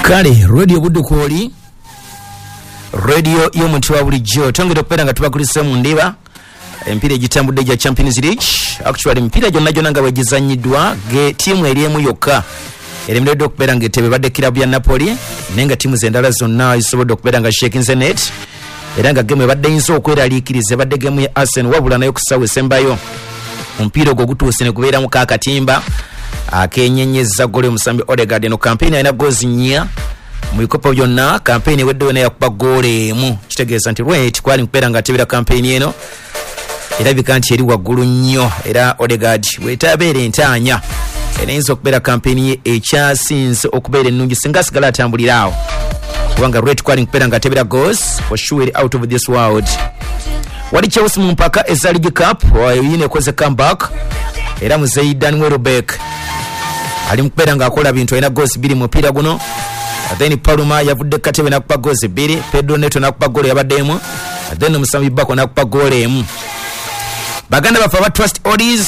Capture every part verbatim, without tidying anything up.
Kale radio budukoli radio y'omuntu wa bulijjo tongera okupera nga tubakulisa mu ndiba empira egitambudde gya Champions League. Actually empira gyonna gyonna nga bwegizanyiddwa ge tiimu eri emu yokka eremeredde okupera nga etebe badde kilabu ya Napoli nenga tiimu z'endala zonna zisobodde okupera nga shaking net era nga gemu ebadde yinza okweraliikiriza badde gemu ya Arsenal wabula nayo kusaawa esembayo omupiira ogwo gutuuse ne gubeera mu kaakatimba akenyenyeza gole omusambi Odegaard eno campaign ayina gozi nnya mu bikopo byonna campaign weddeyo naye yakuba gole emu kitegeeza nti lwet kwali mpera nga atebera campaign eno erabika nti eri waggulu nnyo era Odegaard wetabeera entaanya erayinza okubeera campaign ye ekyasinze okubeera ennungi singa asigala atambulira awo kubanga lwet kwali mpera nga atebera goals for sure out of this world. Wali Chelsea mu mpaka eza League Cup yine ekoze comeback era muzeyi Dan Welbeck ali mukubera nga akola bintu ayina goals biri mu mpira guno. Then Paluma yavudde katebe nakupa goals biri, Pedro Neto nakupa goal yabaddemu, then Musambi Bako nakupa goal emu. Baganda bafa ba Trust Odds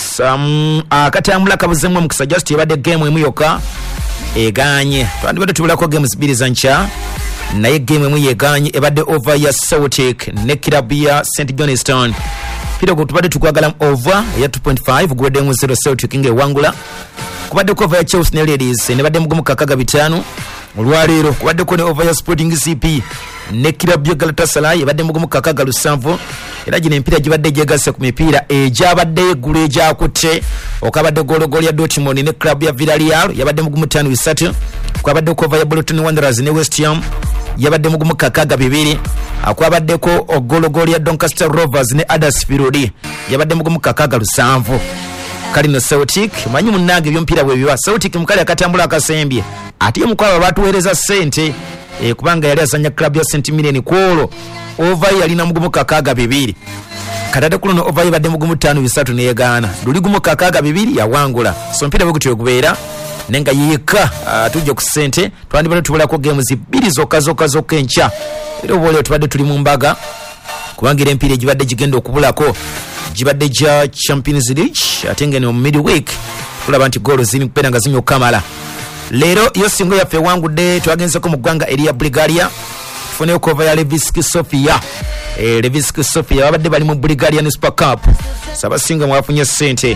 um, akatambula kabuzemu mu kusuggest yabadde game emu yokka eganye. Twandibadde tubulako games biri zancha naye game emu yeganye ebadde over ya Celtic ne club ya Saint Johnstone. Pira go tubadde tukwagala over ya two point five gwedde mu zero Celtic nge wangula. Kubadde ko over ya Chelsea ne Ladies ne badde mugumu kakaga bitano. Olwaleero kubadde ko ne over ya Sporting C P ne club ya Galatasaray badde mugumu kakaga lusanvu. Era gine empira gibadde jegase ku mipira ejabadde gule jakutte okabadde golo golo ya Dortmund ne club ya Villarreal yabadde mugumu tano bisatu. Kwabadde ko over ya Bolton Wanderers ne West Ham yabadde mugumu kakaga bibiri. Akwabadde ko ogolo golo ya Doncaster Rovers ne Huddersfield yabadde mugumu kakaga lusanvu. Kalino Celtic manyi munnange byompira bwe biba Celtic mukali akatambula akasembye ati omukwaba batuweereza sente e, kubanga yali asanya club ya Saint Mirren kwolo over yalina mugumu kakaga bibiri kadade kuno no over yabadde mugumu tano bisatu ne yegana luli gumu kakaga bibiri yawangula so mpira bwe kutiyo kubeera nenga yeka uh, tujje ku sente twandibale tubula ko games zibiri zokka zokka zokka encha era obole tubadde tuli mu mbaga kubanga empira gibadde gigenda okubulako jibadde ja Champions League atenge ne midweek tulaba nti goal zini kupenda nga zinyo kamala. Lero yo singo ya fe wangu de twagenze ko mugwanga area Bulgaria fone cover ya Levski Sofia eh Levski Sofia babadde bali mu Bulgaria Super Cup saba singa mwafunye sente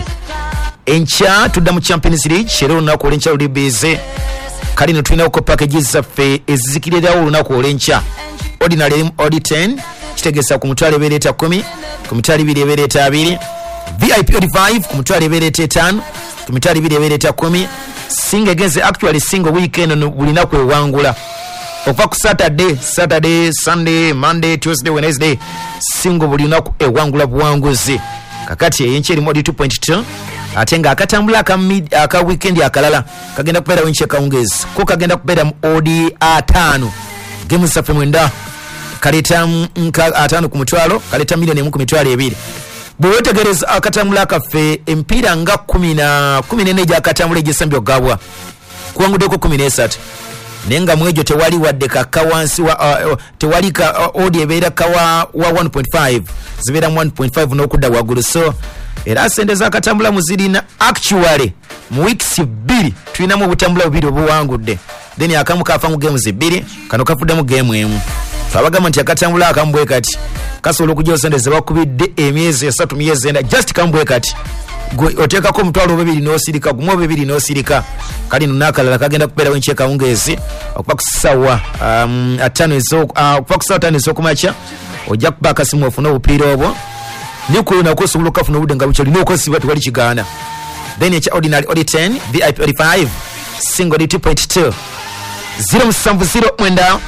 encha tudda mu Champions League lero nako lencha ulibize kali no twina ko packages za fe ezikirira ulunako olencha ordinary odi ten kitegesa ku mutwale bereta kumi ku mutwale bibiri bereta abiri V I P odi five ku mutwale bereta tano ku mutwale bibiri bereta kumi single against actually single weekend no bulina kwe wangula okuva ku Saturday Saturday Sunday Monday Tuesday Wednesday single bulina ku ewangula buwanguzi kakati yencheri modi two point two atenga akatambula aka mid aka weekend akalala kagenda kupera wenche kaungezi ko kagenda kupera odi atano game safe mwenda kaleta nka atano ku mutwalo kaleta milioni mu ku mitwalo ebiri bwetegereza akatambula kafe empira nga kumi na kumi na nne ja akatambula egisambyo gabwa kuwangudeko kumi na three nenga mwejo tewali wadde kakawansi wa uh, tewali ka uh, odi ebeera kawa wa one point five zibeera one point five n'okudda waggulu so era sente za akatambula muzirina actually mu weeks bbiri tulinamu obutambula bubiri obuwangudde then akamu kafa mu games bbiri kano kafudde mu game emu abagamba nti akatambula akambwe kati kasobola okujja sente ze bakubidde emyezi esatu myezi enda just kambwe kati oteekako omutwalo bibiri n'osirika gumu bibiri n'osirika kali nnakalala kagenda kubeera wenche kawungeezi okuva ku ssaawa um, atano ezo uh, okuva ku ssaawa ttaano ez'okumakya ojja kuba akasimu ofune obupiira obwo nikulona okusobola okukafuna obudde nga bukyolina okosibwa tewali kigaana then ekya ordinary odi ten V I P odi five single odi two point two zero musanvu zero mwenda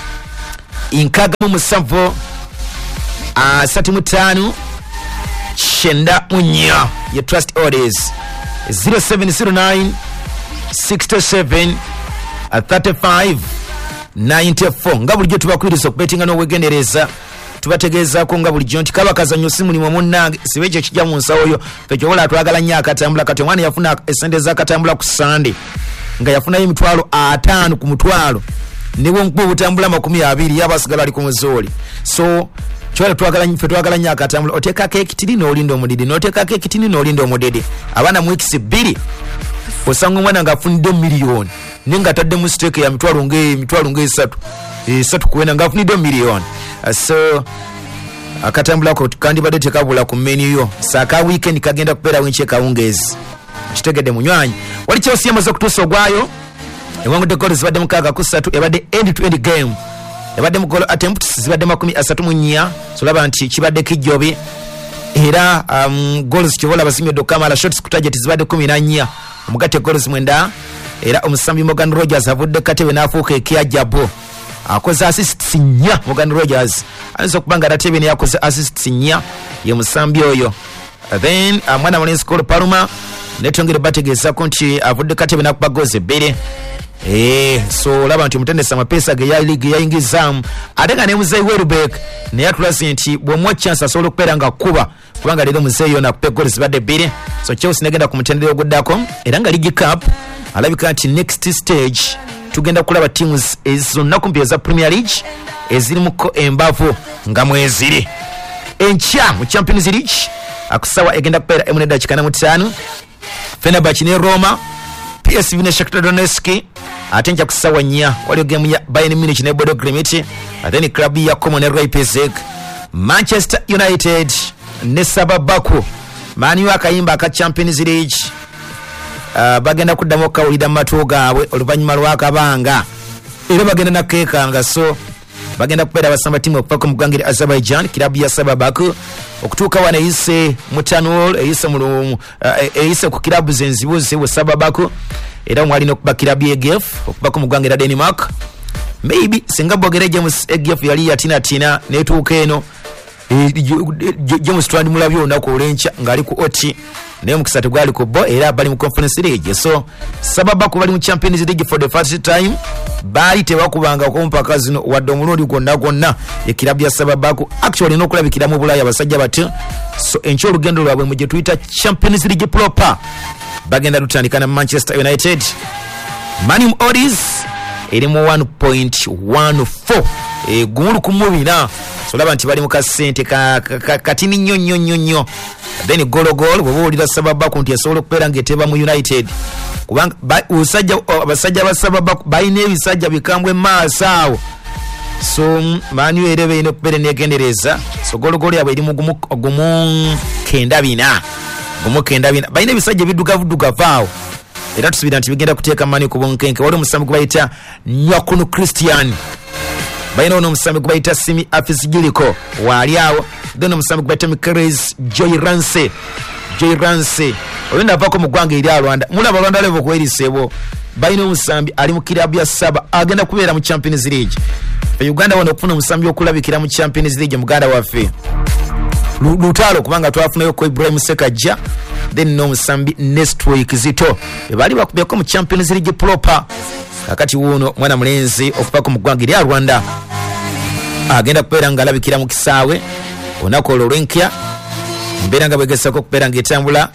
inkaga mu musanvu asatu mutano shenda munya ya Trust Orders zero seven zero nine six seven three five nine four nga bulijjo tubakwiriza okubetinga n'obwegendereza tubategeeza ko nga bulijjo nti kaba kazanyo simu ni munnange sibeje kijja mu nsawo yo fekyo wala twagala nnyo akatambula kati omwana yafuna esente za akatambula ku Sunday nga yafuna emitwalo atano ku mutwalo niwo nkubwe butambula makumi abiri yabasigala ali ku muzoli so chwale twagala nyife twagala nya akatambula oteka cake tili no lindo omudidi no oteka cake tili no lindo omudidi abana mu weeks bbiri osanga mwana nga afunde million ninga tadde mu stake ya mitwalo nge mitwalo nge esatu esatu kuwena nga afunidde million. So akatambula ko kandi bade tekabula ku menu yo saka weekend kagenda kupera wenche kaungezi kitegede munywanyi wali Chelsea yamaze kutusa ogwayo ewangu de goals badde mukaga kusatu ebadde end to end game ebadde mu goal attempts zibadde makumi asatu munnya solaba nti kibadde kijjobe era um, goals kivola basimye do Kamala shots ku target zibadde kumi na nnya omugate goals mwenda era omusambi Morgan Rogers avudde katebe nafuuka ekyajjabo akoze assists nnya. Morgan Rogers anzo kubanga ratebe ne yakoze assists nnya ye musambi oyo. Then amwana uh, Mulenzi Cole Paluma netongere bategeza konti avudde katebe nakuba goals ebere. Eh so laba nti mutendesa mapesa ge ya league yayingizamu atenga ne Muzeyi Welbeck ne yatulase nti bwomwa chance asolo kupera nga kuba kubanga lero Muzeyi yona kupe goals badde ebere. So Chelsea negenda ku mutendero oguddako era nga League Cup alabika nti next stage tugenda kulaba teams ezonna kumpya za Premier League eziri muko embavu nga mweziri encha mu Champions League akusawa egenda kupera emuneda chikana mutano Fenerbahce ne Roma P S V ne Shakhtar Donetsk atenja kusawa nya wali game ya Bayern Munich ne Bodo Glimt then club ya Como ne Leipzig. Manchester United ne Saba Baku Manu akayimba ka Champions League Uh, bagenda kuddamu kawulida matu gaabwe oluvanyuma lwakabanga era bagenda nakekanga. So bagenda kupera basamba timu okupaka mu ggwanga Azerbaijan kilabu ya Saba Baku okutuuka wana eyise mutanol eyise mu uh, eyise ku kilabu zenzibu ziwe Saba Baku era mwali n'okuba kilabu ya E G F okupaka mu ggwanga Denmark maybe singa bogere James E G F yali yatina tina netuuka eno James Strand mulabyo onako olencha ngali ku oti ne mukisatu gwali ku bo era bali mu Conference League. So Saba Baku bali mu Champions League for the first time bali tebakubanga ko mpaka zino wadde omulundi gonna gonna ye kilabu ya Saba Baku actually no kulabikira mu Bulaya abasajja bati. So encho olugendo lwabwe mu Twitter Champions League proper bagenda tutandika na Manchester United. Manu odds eri mu one point one four e gulu kumubina. So laba nti bali mu kasente ka, ka, ka katini nnyo nnyo nnyo nnyo. Then golo golo bwolira Saba Baku nti yasobola okupera ng'eteba mu United kubanga usajja abasajja ba Saba Baku bayina ebisajja bikambwe maaso awo. So Manu erebe ino kupera negendereza. So golo golo yabwe eri mu gumu gumu kenda bina gumu kenda bina bayina ebisajja bidugavu dugavu awo era tusubira nti bigenda kuteeka Manu ku bonkenke. Wali omusambi gubayita Nyakuno Christian bayina ono omusambi gubayita Simi Afis Giliko wali awo. Then omusambi gubayita Mikeres Joy Rance Joy Rance oyenda avako mu ggwanga eri Rwanda mulaba Rwanda level kwerisebo bayina omusambi ali mu kilabu ya Saba agenda kubeera mu Champions League. Uganda wano okufuna omusambi okulabikira mu Champions League muganda waffe lutalo kubanga twafunayo ko Ibrahim Sekajja then no musambi next week zito bali bakubeko mu Champions League proper. Akati wuno mwana Mulenzi okupako mu ggwanga eri Rwanda agenda kupera ngalabikira mu kisaawe onako olwenkya mbera nga bwegesako kupera ng'etambula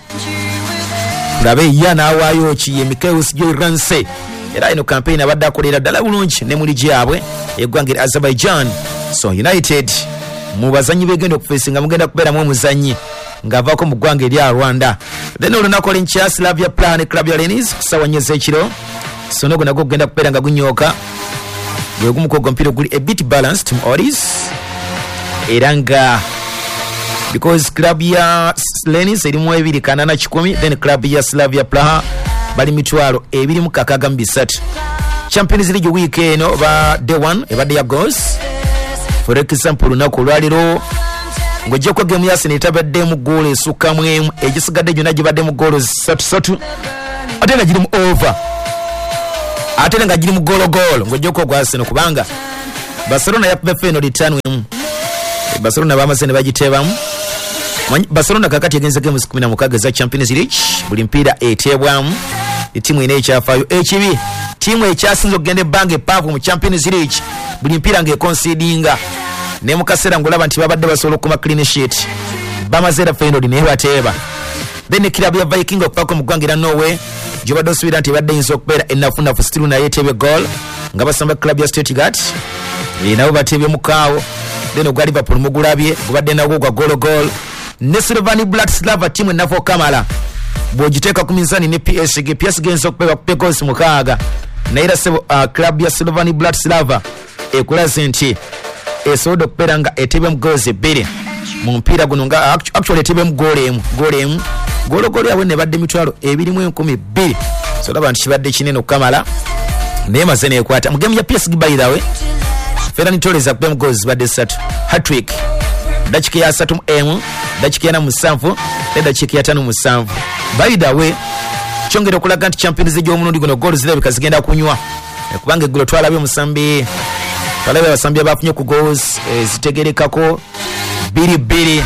tulabe yana awaayo ki ye Mikeus Joy Rance era ino campaign abadde akolera ddala bulungi ne muli gyabwe eggwanga eri Azerbaijan. So United mu bazanyi begenda okufeesinga mugenda kubeeramu omuzanyi ng'avaako mu ggwanga eri Rwanda. Then olunaku olwenkya Slavia Praha ne club ya Lenis kusawa nnyo ez'ekiro. So nogo nagwo gugenda kubeera nga gunyooka gwe gumu kwo mpira guli a bit balanced mu odds era nga because club ya Lenis eri mu ebiri kanana kikumi then club ya Slavia Praha bali mitwalo ebiri mu kakaga mu bisatu. Champions League week eno ba day one ebadde ya goals for example lunaku olwaliro ng'ojja kwa game ya Arsenal etabadde mu goal esukka mu emu egisigadde gyonna gibadde mu goal ssatu ssatu ate nga giri mu over ate nga giri mu golo golo ng'ojja kwa gwa Arsenal kubanga Barcelona yakuba final etaano emu. Barcelona bamaze ne bagitebamu. Barcelona kakati yagenze games kumi na mukaaga za Champions League buli mpira etebwamu etimu ine ekyafayo ekibi timu ekyasinze okugenda ebbanga epaavu mu Champions League buli mpira ng'econcedinga ne mu kaseera ng'olaba nti babadde basobola okukuma clean sheet bamaze era final naye bateeba. Then club ya Viking okupako mu ggwanga era Norway gyobadde osubira nti ebadde yinza okubeera ennafunafu still naye etebe goal nga basamba club ya Stuttgart nabo batebye mukaawo. Then ogwa Liverpool mugulabye gubadde nagwo gwa golo golo ne Slovan Bratislava timu ennafu Kamala bw'ogiteeka ku minzaani ne P S G P S G enza okupeebwa ku goals mukaaga naira sebo uh, club ya Slovan Bratislava ekulaze nti esobola okubeera nga etebya mu goals ebbiri mu mpira guno nga actually etebya mu goal emu goal emu goal goal yabwe ne badde mitwalo ebiri mu enkumi bbiri so laba nti kibadde kinene okukamala naye maze neekwata mu game ya P S G by the way Ferran Torres akubye mu goals badde ssatu hat-trick dakika ya ssatu mu emu dakika ya na musanvu ne dakika ya ttaano mu musanvu by the way kyongera okulaga nti Champions League y'omulundi guno goals zirabika zigenda kunywa kubanga eggulo twalabye omusambi twalabye abasambi abafunye ku goals e, zitegerekako bbiri bbiri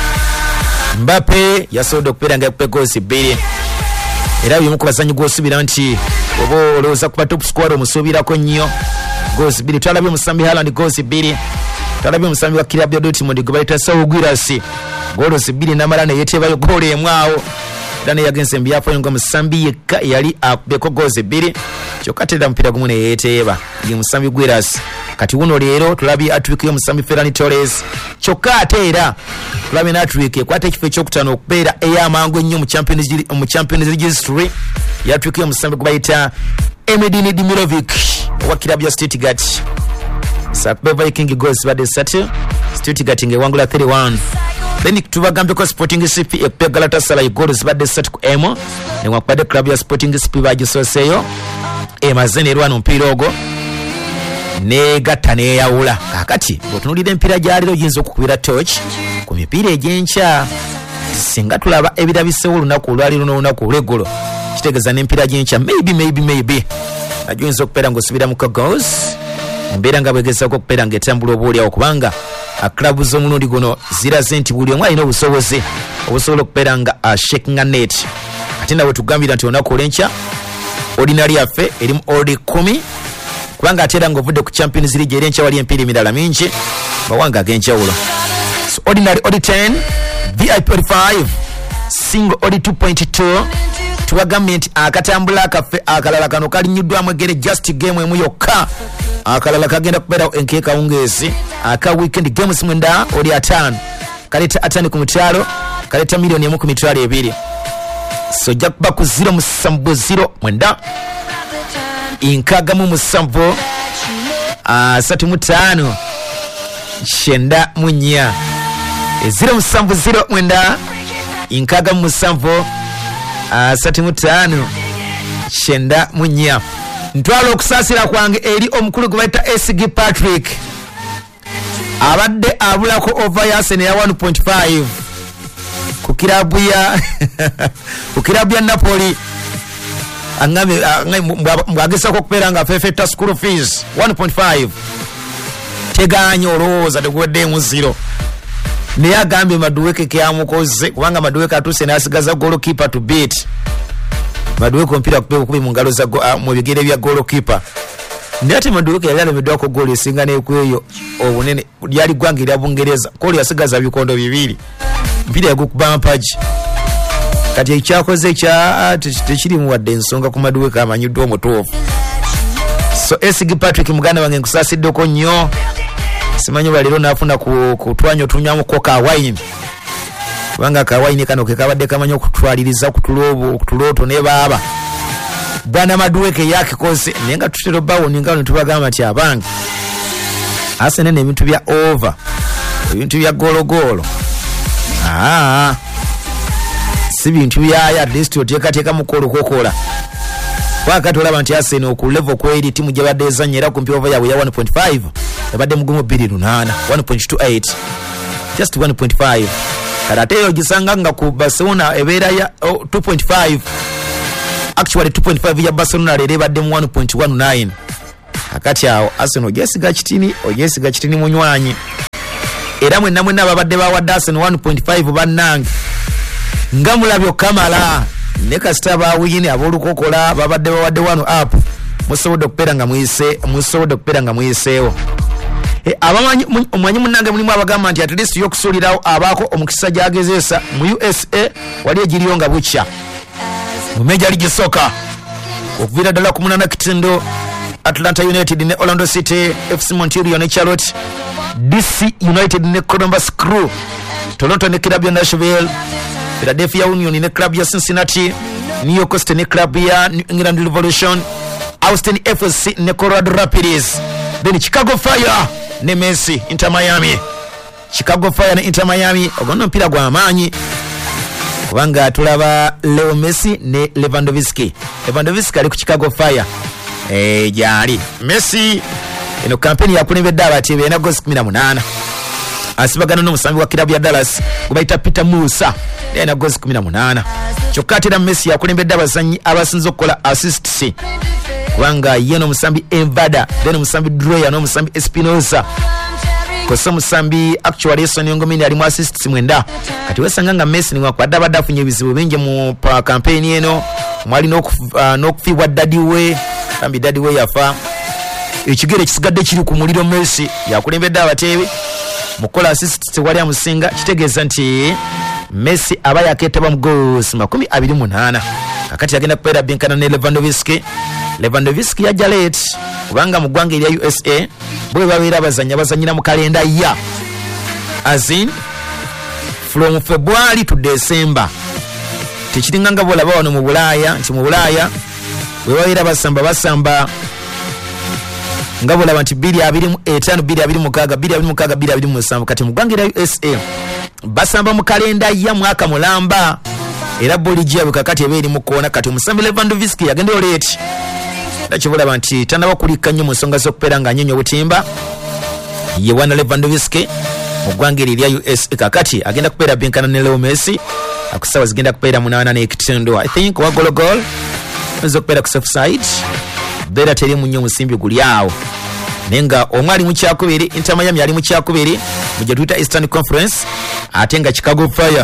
Mbappe yasobola okubeera nga yakupe goals bbiri era bimu ku bazanyi gw'osubira nti oba olowooza kuba top scorer omusuubirako nnyo goals bbiri twalabye omusambi Haaland goals bbiri twalabye omusambi wa Club ya Dortmund gwe bayita Saul Guirassy goals bbiri namala ne yeetebayo goal emu awo era ne yagenze mbyafayo nga musambi yekka yali akubeko goals bbiri kyokka tera mpira gumu ne yeeteeba ye musambi Guirassy kati wuno leero tulabye hat-trick y'omusambi Ferran Torres kyokka ate era tulabye hat-trick ekwata ekifo ekyokutaano okubeera ey'amangu ennyo mu Champions League history hat-trick y'omusambi gwe bayita Emedin Dimirovic owa Club ya Stuttgart Sakube Viking goals badde ssatu Stuttgart ng'ewangula three one then tubagambeko Sporting C P ekpe Galatasaray goals badde ssatu ku emu newakubadde Club ya Sporting C P bagisooseeyo emaze ne erwana omupiira ogwo negatta neyawula kakati bw'otunuulira empiira gyaliro oyinza okukubira torch ku mipiira egy'enkya singa tulaba ebirabisewo olunaku olwaliro n'olunaku olw'eggulo kitegeeza n'empiira gy'enkya maybe maybe maybe najyo oyinza okubeera ng'osubira mu goals mbeera nga bwegezaako okubeera ng'etambula obuulyawo kubanga club z'omulundi guno ziraze nti buli omu alina obusobozi obusobola okubeera nga shaking a net ate nawe tugambira nti olunaku olw'enkya ordinary yaffe erimu odi kumi kubanga ate era ng'ovudde ku Champions League eri enkya wali empiira emirala mingi mawanga ag'enjawulo so ordinary odi ten V I P odi five single odi two point two tubagambye nti akatambula akaffe akalala kano kalinnyuddwamu egere just game emu yokka akalala kagenda kubeera enkeeka wungeesi aka weekend games mwenda oli ataano kaleta ataano ku mitwalo kaleta miliyoni emu ku mitwalo ebiri so jja kuba ku zero musanvu zero mwenda inkaga mu musanvu asatu mu ttaano kyenda mu nnya zero musanvu zero mwenda inkaga mu musanvu asatu mu ttaano kyenda mu nnya ntwala okusaasira kwange eri omukulu gwe bayita S G Patrick abadde abulako over ya Arsenal ya one point five ku kilabu ya ku kilabu ya Napoli angame mbwagesako okubeera nga afefetta school fees one point five teganya olowooza teguwedde mu zero naye agambye Madueke keyamukoze kubanga Madueke atuuse n'asigaza goalkeeper to beat Madueke omupiira kubeera okubi mu ngalo za mu bigere bya goalkeeper naye ate Madueke yali alemeddwako goal esinga n'ekweyo obunene lyali ggwanga erya Bungereza kooli yasigaza bikondo bibiri mpira yagukuba mpagi kati ekyakoze ekya tekirimu wadde ensonga ku Madueke amanyiddwa omutuufu so S G Patrick muganda wange nkusaasiddeko nnyo simanyi balero naafuna kutwanyo tunywamu ko ka wine kubanga ka wine kano ke kabadde kamanyi okutwaliriza okutulooto ne baaba bwana Madueke yakikoze naye nga tutero bawo ninga netubagamba nti abange Arsenal n'ebintu bya over ebintu bya gologolo ah si bintu byaya at least oteekateeka mukolo kokola wakati olaba nti Arsenal ku level kweri timu gye badde ezannyera ku mpira yaabwe ya one point five ebadde mugumu bbiri lunaana one point two eight just one point five karate yo gisanga nga ku Barcelona ebeera ya oh, two point five actually two point five ya Barcelona lere badde mu one point one nine akati awo Arsenal jesiga kitini ojesiga kitini munywanyi era mwe namwe nababadde bawadde Arsenal one point five bannange nga mulabyo kamala ne kasita bawuyini abolukokola babadde bawadde one up musobodde okubeera nga muyise musobodde okubeera nga muyiseewo e, abamanyi omwanyi munnange mulimu abagamba nti at least yokusuulirawo abaako omukisa gyagezesa mu U S A wali egiriyo nga bukya mu Major League Soccer okuviira ddala ku munana kitendo Atlanta United ne Orlando City, F C Montreal ne Charlotte, D C United ne Columbus Crew, Toronto ne Club ya Nashville, Philadelphia Union ne Club ya Cincinnati, New York City ne Club ya New England Revolution, Austin F C ne Colorado Rapids, then Chicago Fire ne Messi Inter Miami. Chicago Fire ne Inter Miami ogono mpira gwa amaanyi kubanga tulaba Leo Messi ne Lewandowski. Lewandowski ali ku Chicago Fire eh jali Messi eno kampeni ya kulembedde abatibe ena goals kumi na munaana asibagana n'omusambi wa kilabu ya Dallas gubayita Peter Musa ena goals kumi na munaana kyokatira Messi yakulembedde abazanyi abasinze okukola assists kubanga yeno omusambi Envada then omusambi Dreyer n'omusambi Espinosa kosa musambi actually Eson Ngomini ali mu assists mwenda kati wesanga nga Messi ni wakwadda badafunye bizibu bingi mu pa campaign eno mwali n'okufibwa uh, daddy we kambi daddy we yafa ekigere kisigadde kiri ku muliro Messi yakulembedde abateebe mukola assist wali amusinga kitegeeza nti Messi aba yaketaba mu goals makumi abiri mu munaana kakati agenda kupeera binkana ne Lewandowski. Lewandowski yajja late kubanga mu ggwanga erya U S A bwe babeera abazanya bazanyira mu kalenda ya azin from February to December tekiringa nga bolaba wano mu Bulaaya nti mu Bulaaya bwe babeera basamba basamba nga bolaba nti bbiri abiri mu etaano bbiri abiri mu mukaaga bbiri abiri mu mukaaga bbiri abiri mu musanvu kati mu ggwanga erya U S A basamba mu kalenda ya mwaka mulamba era boligi yabwe kakati eba eri mu koona kati omusambi Lewandowski yagendeyo late nakibulaba nti tanaba kulika nnyo mu nsonga z'okupeera ng'anyonya obutimba ye wana Lewandowski mu ggwanga erya U S A kakati agenda kupeera binkana ne Leo Messi akusawa zigenda kupeera munaana n'ekitendo I think wa golo gol oyinza okupeera ku safe side beera teri mu nnyo omusimbi guli awo naye nga omwe ali mu kyakubiri Inter Miami ali mu kyakubiri mu gye tuyita Eastern Conference ate nga Chicago Fire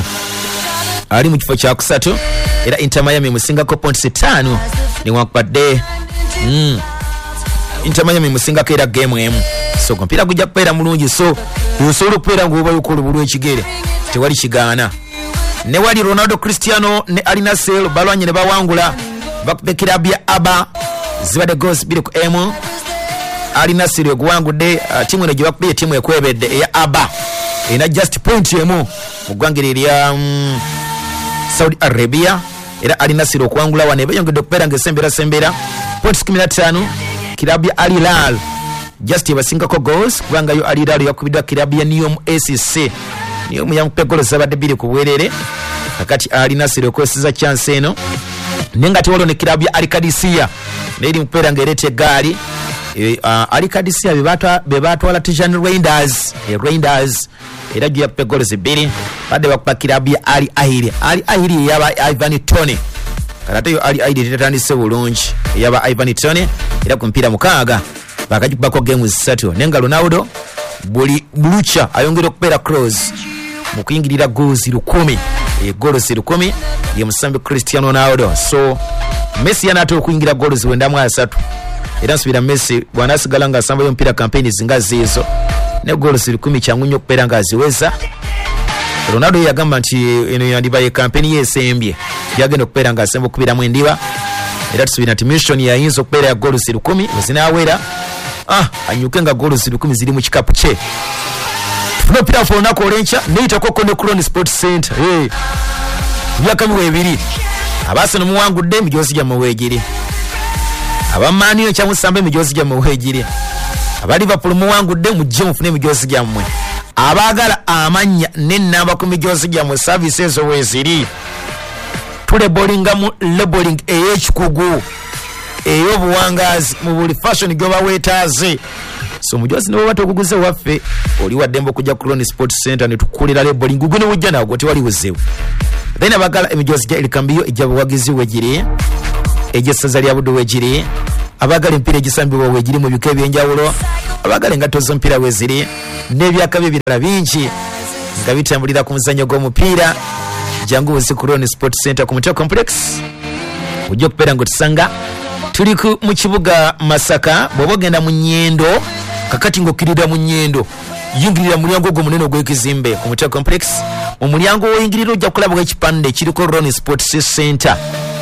ali mu kifo kyakusatu era Inter Miami musingako points ttaano newankubadde mm. Inter Miami musingako era game emu so mpira gujja kupeera mulungi so osobola okupeera ng'oba yukola obulwa ekigere tewali kigaana ne wali Ronaldo Cristiano ne Al Nassr balwanye ne bawangula bakube kilabu ya Aba zibadde goals bbiri ku emu Al Nassr eguwangudde uh, timu eno gye bakubye timu ekwebedde eya Aba ena just point emu mu ggwanga erya um, Saudi Arabia era Al Nassr okuwangula wane bayongedde okupeera ng'esembera sembera points kumi na ttaano kilabu ya Al Hilal just yabasingako goals kubanga yo Al Hilal yakubiddwa kilabu ya Neom A C C Neom yamupe goals zabadde bbiri ku bwerere kakati Al Nassr okwesiza chance eno nenga tewalo ne kilabu ya Al Qadisiyah neri mupeera ng'ereeta eggaali e, uh, Al Qadisiyah be batwala Tijan Raiders e Raiders era jya pe goals bbiri badde bakupa kilabu ya Al Ahly Al Ahly yaba Ivan Toney karate yo Al Ahly tetandise bulungi yaba Ivan Toney era ku mpira mukaaga bakajibako game zisatu nenga Ronaldo buli bulucha ayongera okupeera cross mu kuyingirira goals lukumi e goals lukumi ye musambi Cristiano Ronaldo so Messi yanato okuyingira goals wenda mu asatu era nsubira Messi bwanasigala nga asamba yo mpira campaign zingazi ezo ne goals lukumi kyangu nnyo okupeera nga aziweza Ronaldo yagamba nti eno yandibaye campaign yesembye yagenda okupeera nga asemba okubiramu endiba era tusubira nti mission yayinza okupeera ya goals lukumi wezinawera ah anyuke nga goals lukumi ziri mu kikapu kye tufuna pira for nako olencha neitako ko ne Crown Sports Center hey byakamiwe ebiri abasana muwangudde mijozi gya muwegiri abamani yo kyamusambe mijozi gya muwegiri aba Liverpool muwangudde mujje mufune mijozi gya mmwe abagala amanya nenamba ku mijozi gya mu services oweziri tule bowlinga mu labeling ey'ekikugu eyo buwangazi mu buli fashion gyoba wetaaze so mujozi ne bwata okuguze waffe oli waddembo kujja ku Crown Sports Center ne tukulira labeling gugune wujja nago tewali wuzeewo then abagala emijozi gya ilikambiyo ejja buwagizi wegiri ejesaza lya budu wegiri abagala empira egisambibwa wegiri mu bika ebyenjawulo abagala engato z'ompira weziri n'ebyakabi ebirala bingi nga bitambulira ku muzannyo gw'omupiira jangu buzi ku Crown Sports Center ku Muteo Complex ujja okupeera ng'otusanga tuli mu kibuga Masaka bw'oba ogenda mu nnyendo kakati ng'okkirira mu nnyendo yingirira mulyango gwo munene ogw'ekizimbe ku Muteo Complex omulyango woyingirira ojja kulaba ekipande kiriko Crown Sports Center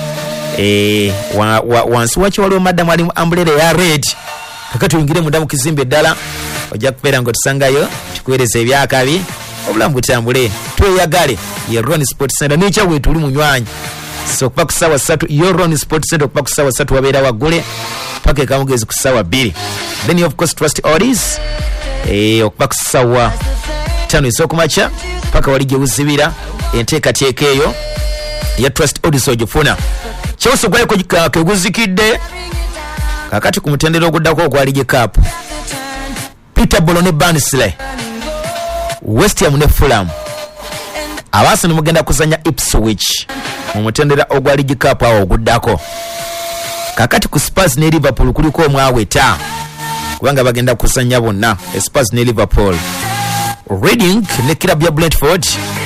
eh wa, wa, wansi wakyo waliwo madam ali mu umbrella ya red kakati oyingire mudamu kizimbe ddala ojja kupeera ng'otusangayo tukuweereza ebyakabi obulamu butambule tweyagale ye Crown Sports Center n'ekyawe tuli munywanyi so okuva ku ssaawa ssatu Yoron Sports Center okuva ku ssaawa ssatu wabeera waggule paka ekawungezi ku ssaawa bbiri. Then of course Trust Odds eh okuva ku ssaawa ttaano ez'okumakya paka wali gye buzibira enteekateeka eyo ya Trust Odds ogifuna. Kyose gwayeko keguzikidde kakati ku mutendera oguddako ogwali gye Cup Peterborough ne Barnsley, West Ham ne Fulham, Arsenal mugenda kuzanya Ipswich mu mutendera ogwa League Cup awo oguddako. Kakati ku Spurs ne Liverpool kuliko omwaweta kubanga bagenda kuzanya bonna Spurs ne Liverpool. Reading ne club ya Brentford,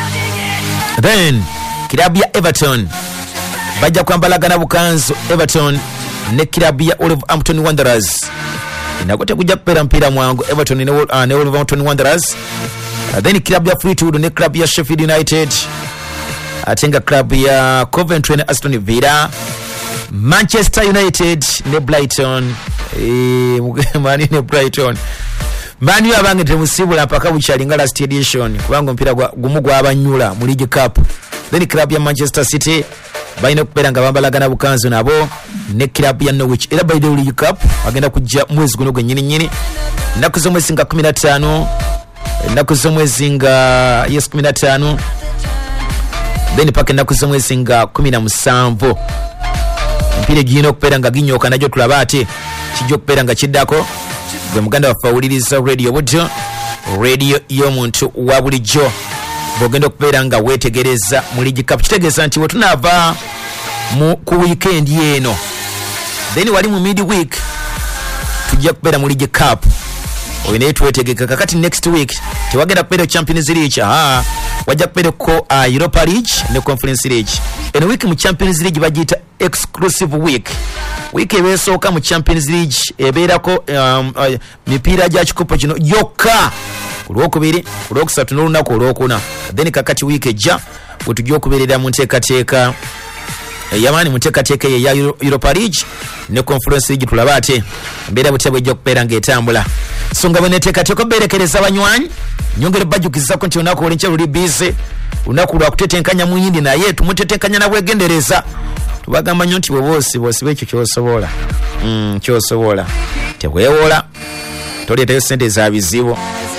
then club ya Everton bajja kwambalagana bukanzu Everton ne club ya Wolverhampton Wanderers. Inakote kujja kupera mpira mwangu Everton ne, uh, ne Wolverhampton Wanderers. Uh, then club ya Fleetwood ne club ya Sheffield United. Atenga club ya Coventry ne Aston Villa. Manchester United ne Brighton. Eh mani ne Brighton. Mani abange temusibula mpaka bukyali last edition kubanga mpira gumu gwabanyula mu League Cup. Then club ya Manchester City bayina kupera nga bambalagana bukanzu nabo ne club ya Norwich era by the League Cup agenda kujja mwezi guno gwennyini nyini nakuzo mwezi nga kumi na ttaano nakuzo mwezi nga yes kumi na ttaano then paka nakuzo mwezi nga kumi na musanvu mpire gino kupera nga ginyoka najo tulaba ate kijjo kupera nga kiddako gwe muganda wa Fawuliriza Radio Budjo radio y'omuntu wa bulijjo bogenda kupera nga wetegereza mu League Cup. Kitegeeza nti wetunava mu ku weekend yeno then wali mu mid week tujja kupera mu League Cup oyine tuwetegeka kakati next week tewagenda kupera Champions League aha wajja kupera ko uh, Europa League ne Conference League. Eno week mu Champions League bagita exclusive week. Week ebesooka mu Champions League ebeerako um, uh, mipiira gya kikopo kino yokka olwokubiri olwokusatu n'olunaku olwokuna. Then kakati week ejja bwetujja okubeerera mu nteekateeka yamani mu nteekateeka ya Europa League ne Conference League tulaba ate embeera butya bwejja kubeera ng'etambula. So nga bweneteekateeka obeerekereza banywanyi nyongere bajjukizako nti olunaku olinkya luli bize olunaku lwa kutetenkanya mu yindi naye tumutetenkanya na bwegendereza tubagamba nnyo nti bwe boosi boosiba ekyo kyosobola mm, kyosobola tebwewola toleetayo ssente za bizibu.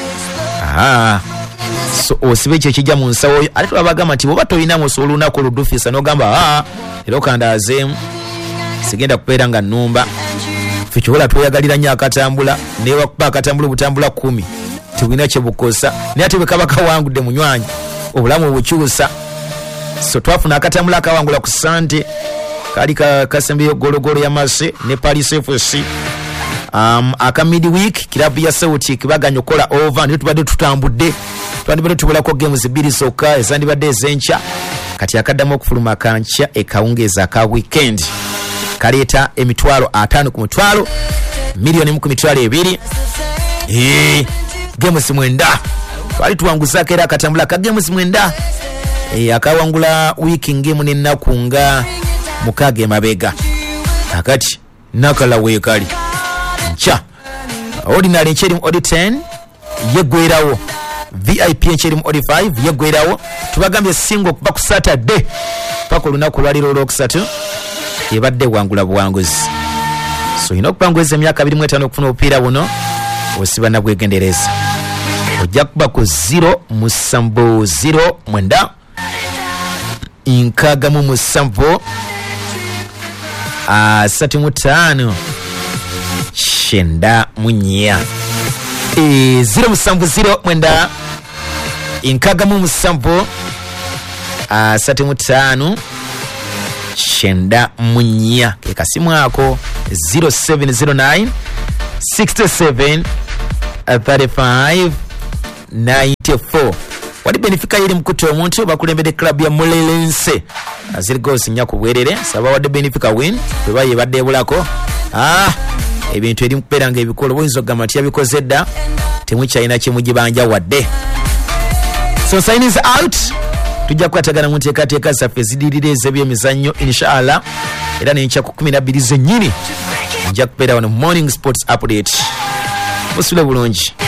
Aha so osibe ekyo kijja mu nsawo oyo ate tubagamba nti bwoba toyina muso olunaku oludufisa n'ogamba aa era okandaazeemu sigenda kubeera nga nnumba ffe kyobola tweyagalira nnyo akatambula newakuba akatambula obutambula kumi tebulina kye bukosa naye ate bwe kaba kawangudde munywanyi obulamu bukyusa. So twafuna akatambula akawangula ku sante kali kasembeyo gologolo ya Mase ne Paris F C. Um, aka mid week kilabu ya Celtic baganya okola over ndio tubadde tutambudde twandibadde tubulako games bbiri sokka ezandibadde ezencha kati akaddamu okufuluma kancha ekawungeza ka weekend kaleeta emitwalo ataano ku mutwalo milioni mu ku mitwalo ebiri eh games mwenda twali tuwanguzako era akatambula ka games mwenda eh akawangula week ngemu n'ennaku nga mukaaga emabega akati nakala weekali cha ordinary ncheri odi ten yegwerawo V I P ncheri odi five yegwerawo tubagambye single kuba ku Saturday pako lunaku lwaliro olwokusatu ebadde wangula buwanguzi. So ino kupangweza emyaka abiri mu etaano okufuna obupiira buno osiba na bwegendereza ojja kuba ku zero musambo zero mwenda inkaga mu musambo asatu mu ttaano shenda munya e zero musambu zero mwenda inkaga mu musambu asatu mu ttaano shenda munya ke kasimu ako zero seven zero nine six seven three five nine four. Wali benefika yiri mkuto omuntu bakulembede club ya Mulelense azirigos nyaku bwerere saba wade benefika win bebaye badde bulako ah ebintu eri mpera nga ebikolo boyinzo gamati yabikoze dda temwikyalina kye mugibanja wadde. So sign is out tujja kwatagana mu nteekateeka zaffe zidirireze by'emizannyo inshallah era n'enkya ku kumi na bbiri zennyini nja kubeera wano morning sports update musule bulungi.